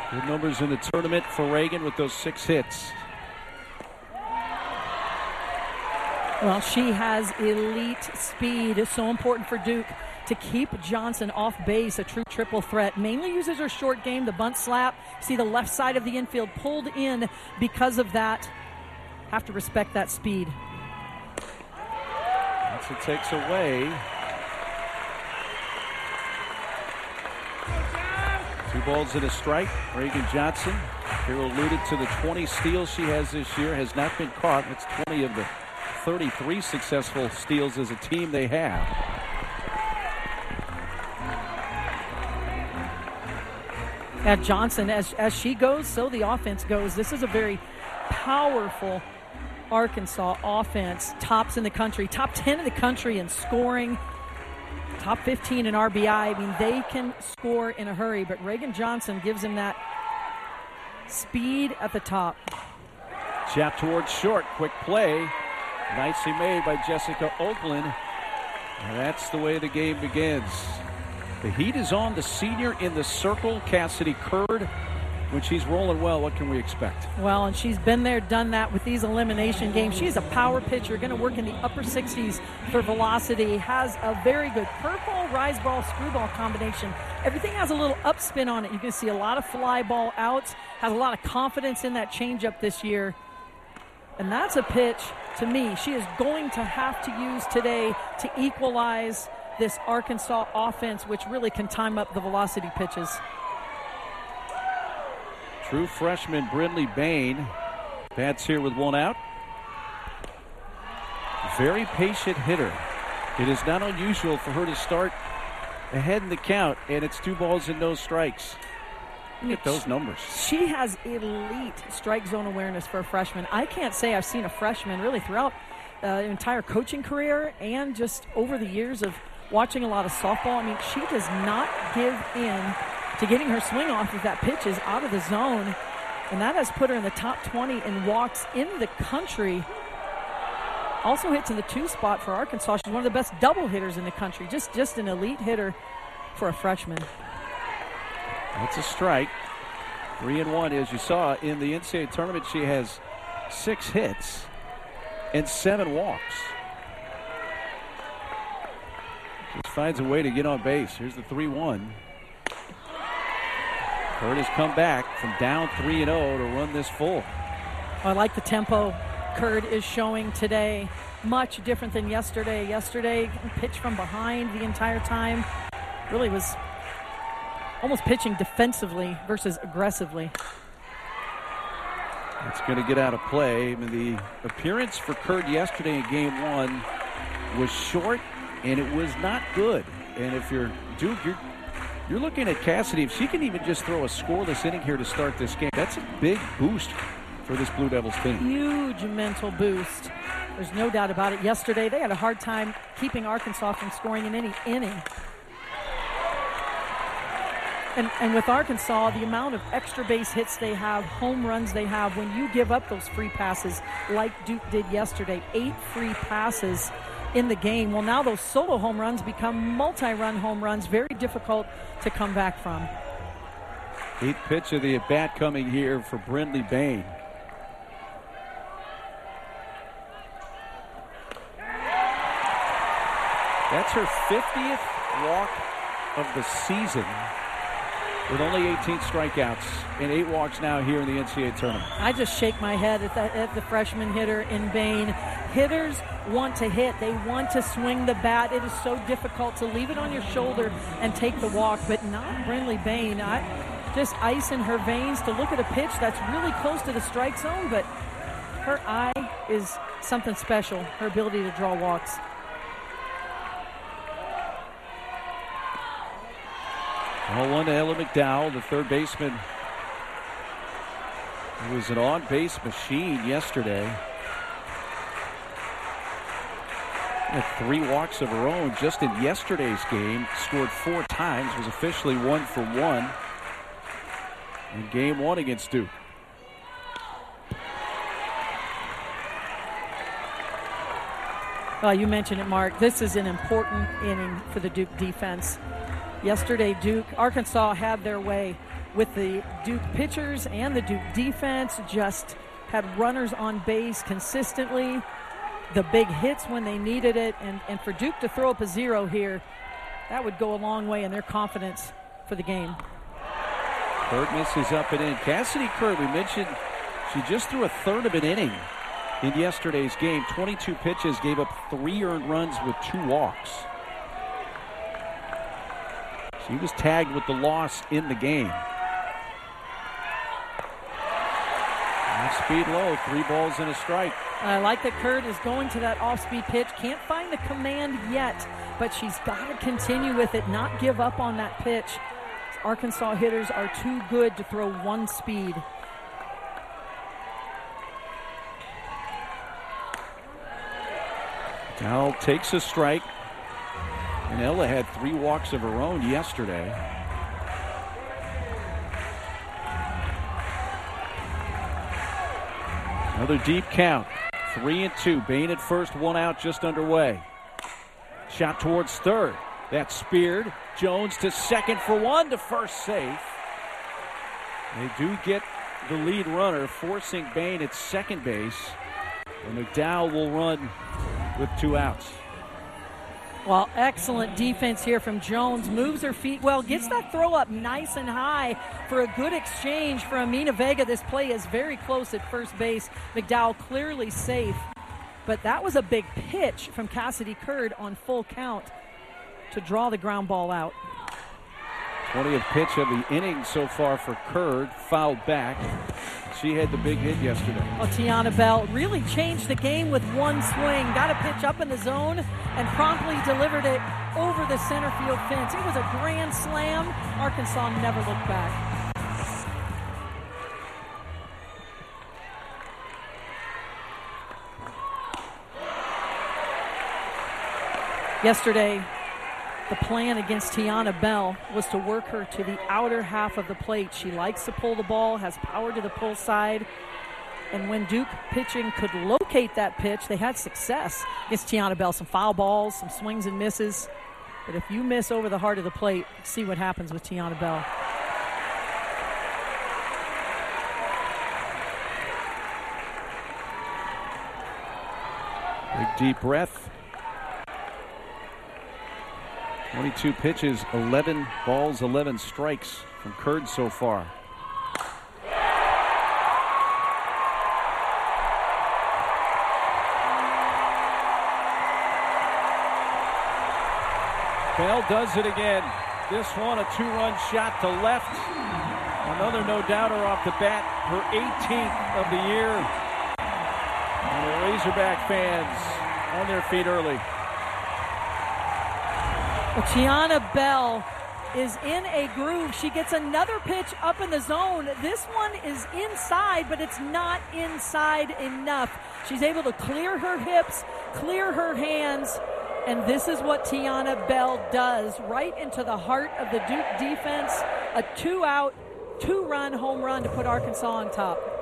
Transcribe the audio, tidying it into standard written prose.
Good numbers in the tournament for Reagan with those 6 hits. Well, she has elite speed. It's so important for Duke to keep Johnson off base, a true triple threat. Mainly uses her short game, the bunt slap. See the left side of the infield pulled in because of that. Have to respect that speed. Johnson takes away. 2 balls and a strike. Reagan Johnson. Carol alluded to the 20 steals she has this year. Has not been caught. That's 20 of the 33 successful steals as a team they have. At Johnson, as she goes, so the offense goes. This is a very powerful Arkansas offense. Tops in the country, top 10 in the country in scoring, top 15 in RBI. I mean, they can score in a hurry, but Reagan Johnson gives him that speed at the top. Chap towards short, quick play. Nicely made by Jessica Oakland. And that's the way the game begins. The heat is on the senior in the circle, Cassidy Curd. When she's rolling well, what can we expect? Well, and she's been there, done that with these elimination games. She's a power pitcher, going to work in the upper 60s for velocity. Has a very good curveball, rise ball, screwball combination. Everything has a little upspin on it. You can see a lot of fly ball outs. Has a lot of confidence in that changeup this year. And that's a pitch, to me, she is going to have to use today to equalize this Arkansas offense, which really can time up the velocity pitches. True freshman Brindley Bain bats here with 1 out. Very patient hitter. It is not unusual for her to start ahead in the count, and it's 2 balls and no strikes. Look at those numbers. She has elite strike zone awareness for a freshman. I can't say I've seen a freshman really throughout the entire coaching career and just over the years of watching a lot of softball. I mean, she does not give in to getting her swing off if that pitch is out of the zone. And that has put her in the top 20 in walks in the country. Also hits in the 2 spot for Arkansas. She's one of the best double hitters in the country. Just an elite hitter for a freshman. That's a strike. 3-1. As you saw in the NCAA tournament, she has 6 hits and 7 walks. Just finds a way to get on base. Here's the 3-1. Curd has come back from down 3-0 to run this full. I like the tempo Curd is showing today. Much different than yesterday. Yesterday, pitched from behind the entire time. Really was almost pitching defensively versus aggressively. It's going to get out of play. I mean, the appearance for Curd yesterday in game 1 was short, and it was not good. And if you're Duke, you're looking at Cassidy. If she can even just throw a scoreless inning here to start this game, that's a big boost for this Blue Devils team. Huge mental boost. There's no doubt about it. Yesterday, they had a hard time keeping Arkansas from scoring in any inning. And with Arkansas, the amount of extra base hits they have, home runs they have, when you give up those free passes like Duke did yesterday, 8 free passes in the game. Well, now those solo home runs become multi-run home runs, very difficult to come back from. 8th pitch of the at-bat coming here for Brindley Bain. That's her 50th walk of the season, with only 18 strikeouts and 8 walks now here in the NCAA tournament. I just shake my head at the freshman hitter in Bain. Hitters want to hit. They want to swing the bat. It is so difficult to leave it on your shoulder and take the walk, but not Brindley Bain. Just ice in her veins to look at a pitch that's really close to the strike zone, but her eye is something special, her ability to draw walks. All 1 to Ella McDowell, the third baseman. It was an on-base machine yesterday. Had 3 walks of her own just in yesterday's game. Scored 4 times. Was officially 1 for 1 in game 1 against Duke. Well, you mentioned it, Mark. This is an important inning for the Duke defense. Yesterday, Arkansas had their way. with the Duke pitchers and the Duke defense. Just had runners on base consistently. The big hits when they needed it. And for Duke to throw up a 0 here, that would go a long way in their confidence for the game. Curd misses up and in. Cassidy Curd, we mentioned she just threw a third of an inning in yesterday's game. 22 pitches, gave up 3 earned runs with 2 walks. She was tagged with the loss in the game. Off-speed low, 3 balls and a strike. I like that Curd is going to that off-speed pitch. Can't find the command yet, but she's got to continue with it, not give up on that pitch. Arkansas hitters are too good to throw one speed. Dowell takes a strike. And Ella had 3 walks of her own yesterday. Another deep count. 3-2. Bain at first, 1 out, just underway. Shot towards third. That's speared. Jones to second for 1, to first safe. They do get the lead runner, forcing Bain at second base. And McDowell will run with 2 outs. Well, excellent defense here from Jones. Moves her feet well, gets that throw up nice and high for a good exchange for Amina Vega. This play is very close at first base. McDowell clearly safe. But that was a big pitch from Cassidy Curd on full count to draw the ground ball out. 20th pitch of the inning so far for Curd. Fouled back. She had the big hit yesterday. Well, Tiana Bell really changed the game with one swing. Got a pitch up in the zone and promptly delivered it over the center field fence. It was a grand slam. Arkansas never looked back. Yesterday, the plan against Tiana Bell was to work her to the outer half of the plate. She likes to pull the ball, has power to the pull side. And when Duke pitching could locate that pitch, they had success against Tiana Bell. Some foul balls, some swings and misses. But if you miss over the heart of the plate, see what happens with Tiana Bell. Big deep breath. 22 pitches, 11 balls, 11 strikes from Curd so far. Bell does it again. This one, a 2-run shot to left. Another no-doubter off the bat, her 18th of the year. And the Razorback fans on their feet early. Well, Tiana Bell is in a groove. She gets another pitch up in the zone. This one is inside, but it's not inside enough. She's able to clear her hips, clear her hands, and this is what Tiana Bell does, right into the heart of the Duke defense. A 2-out, 2-run home run to put Arkansas on top.